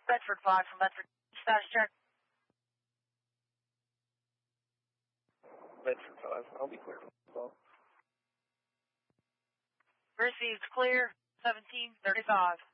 Bedford 5 from Bedford. Status check. Bedford 5. I'll be clear for the call. Received clear. 1735.